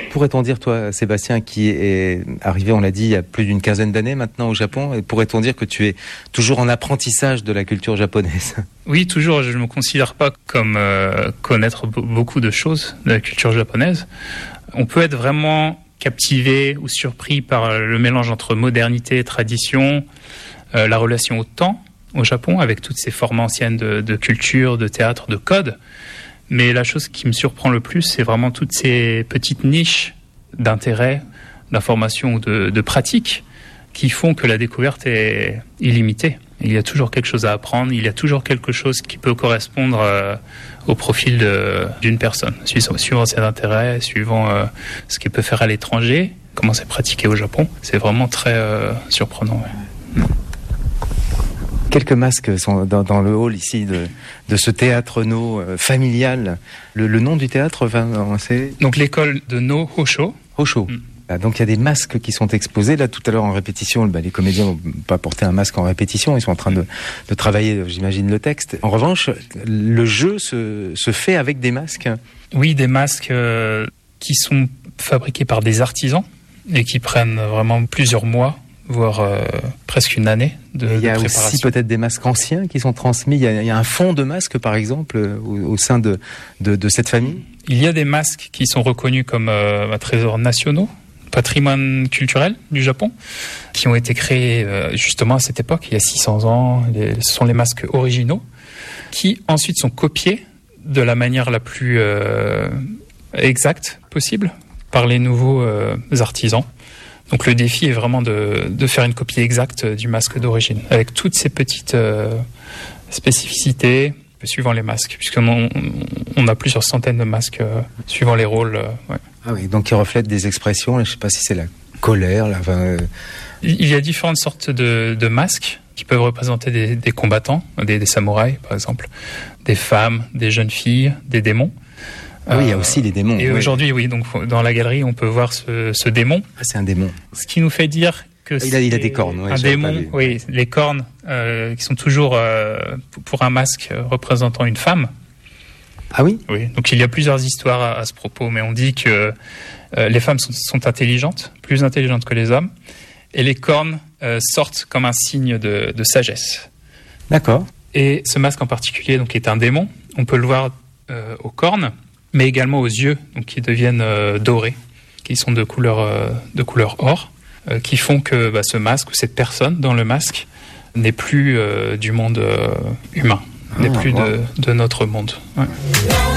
Pourrait-on dire, toi, Sébastien, qui est arrivé, on l'a dit, il y a plus d'une quinzaine d'années maintenant au Japon, et pourrait-on dire que tu es toujours en apprentissage de la culture japonaise ? Oui, toujours. Je ne me considère pas comme connaître beaucoup de choses de la culture japonaise. On peut être vraiment captivé ou surpris par le mélange entre modernité et tradition, la relation au temps au Japon, avec toutes ces formes anciennes de culture, de théâtre, de code. Mais la chose qui me surprend le plus, c'est vraiment toutes ces petites niches d'intérêt, d'information ou de pratique qui font que la découverte est illimitée. Il y a toujours quelque chose à apprendre, il y a toujours quelque chose qui peut correspondre au profil d'une personne, suivant ses intérêts, suivant ce qu'elle peut faire à l'étranger, comment c'est pratiqué au Japon. C'est vraiment très surprenant. Ouais. Quelques masques sont dans le hall ici de ce théâtre No familial. Le nom du théâtre, c'est... Donc l'école de No Hosho. Hosho. Donc il y a des masques qui sont exposés. Là, tout à l'heure en répétition, les comédiens n'ont pas porté un masque en répétition. Ils sont en train de travailler, j'imagine, le texte. En revanche, le jeu se fait avec des masques. Oui, des masques qui sont fabriqués par des artisans et qui prennent vraiment plusieurs mois, voire presque une année de préparation. Il y a aussi peut-être des masques anciens qui sont transmis. Il y a un fond de masques, par exemple, au sein de cette famille. Il y a des masques qui sont reconnus comme trésors nationaux, patrimoine culturel du Japon, qui ont été créés justement à cette époque, il y a 600 ans. Ce sont les masques originaux, qui ensuite sont copiés de la manière la plus exacte possible par les nouveaux artisans. Donc le défi est vraiment de faire une copie exacte du masque d'origine, avec toutes ces petites spécificités suivant les masques, puisqu'on a plusieurs centaines de masques suivant les rôles. Ouais. Ah oui, donc qui reflètent des expressions, je ne sais pas si c'est la colère. Il y a différentes sortes de masques qui peuvent représenter des combattants, des samouraïs par exemple, des femmes, des jeunes filles, des démons. Oui, il y a aussi les démons. Et aujourd'hui, oui, donc dans la galerie, on peut voir ce démon. Ah, c'est un démon. Ce qui nous fait dire que il a des cornes. Un démon, oui, les cornes qui sont toujours pour un masque représentant une femme. Ah oui ? Oui, donc il y a plusieurs histoires à ce propos, mais on dit que les femmes sont intelligentes, plus intelligentes que les hommes, et les cornes sortent comme un signe de sagesse. D'accord. Et ce masque en particulier, donc, est un démon. On peut le voir aux cornes, mais également aux yeux, donc qui deviennent dorés, qui sont de couleur or, qui font que ce masque ou cette personne dans le masque n'est plus du monde humain, n'est plus de notre monde. Ouais.